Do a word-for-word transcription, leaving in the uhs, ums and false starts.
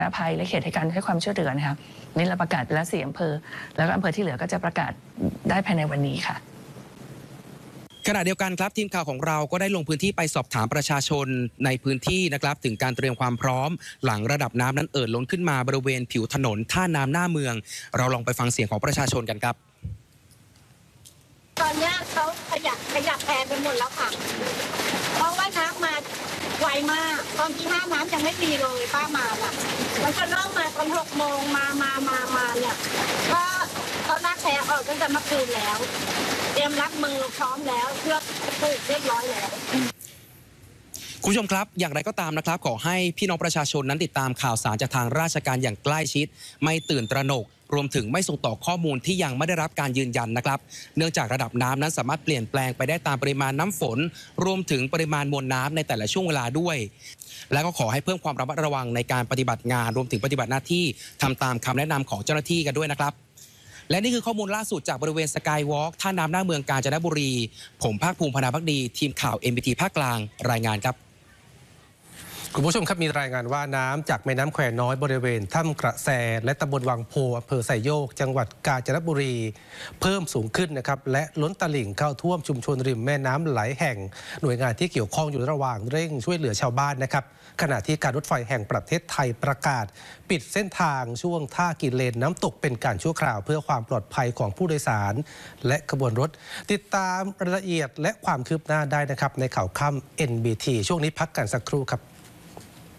ภัยและเขตให้การให้ความช่วยเหลือนะคะนี่เราประกาศไปแล้วสี่อำเภอแล้วก็อำเภอที่เหลือก็จะประกาศได้ภายในวันนี้ค่ะขณะเดียวกันครับทีมข่าวของเราก็ได้ลงพื้นที่ไปสอบถามประชาชนในพื้นที่นะครับถึงการเตรียมความพร้อมหลังระดับน้ำนั้นเอ่อล้นขึ้นมาบริเวณผิวถนนท่าน้ำหน้าเมืองเราลองไปฟังเสียงของประชาชนกันครับตอนนี้เขาขยับขยับแพรไปหมดแล้วค่ะเพราะว่าน้ำมาไวมากตอนที่ห้าน้ำยังไม่มีเลยป้ามาอ่ะแล้วก็เริ่มมาตอนหกโมงมามามามาเนี่ยก็เขาลากแพรออกตั้งแต่เมื่อคืนแล้วเตรียมรับมือพร้อมแล้วเพื่อปลูกเรียบร้อยแล้วคุณผู้ชมครับอย่างไรก็ตามนะครับขอให้พี่น้องประชาชนนั้นติดตามข่าวสารจากทางราชการอย่างใกล้ชิดไม่ตื่นตระหนกรวมถึงไม่ส่งต่อข้อมูลที่ยังไม่ได้รับการยืนยันนะครับเนื่องจากระดับน้ำนั้นสามารถเปลี่ยนแปลงไปได้ตามปริมาณน้ำฝนรวมถึงปริมาณมวลน้ำในแต่ละช่วงเวลาด้วยและก็ขอให้เพิ่มความระมัดระวังในการปฏิบัติงานรวมถึงปฏิบัติหน้าที่ทำตามคำแนะนำของเจ้าหน้าที่กันด้วยนะครับและนี่คือข้อมูลล่าสุดจากบริเวณสกายวอล์กท่าน้ำหน้าเมืองกาญจนบุรีผมภาคภูมิพนาภักดีทีมข่าว เอ็ม บี ที ภาคกลางรายงานครับคุณผู้ชมครับมีรายงานว่าน้ำจากแม่น้ำแควน้อยบริเวณถ้ำกระแสและตำบลวังโพอำเภอไซโยกจังหวัดกาญจนบุรีเพิ่มสูงขึ้นนะครับและล้นตลิ่งเข้าท่วมชุมชนริมแม่น้ำหลายแห่งหน่วยงานที่เกี่ยวข้องอยู่ระหว่างเร่งช่วยเหลือชาวบ้านนะครับขณะที่การรถไฟแห่งประเทศไทยประกาศปิดเส้นทางช่วงท่ากิเลนน้ำตกเป็นการชั่วคราวเพื่อความปลอดภัยของผู้โดยสารและขบวนรถติดตามรายละเอียดและความคืบหน้าได้นะครับในข่าวค่ำ เอ็น บี ที ช่วงนี้พักกันสักครู่ครับ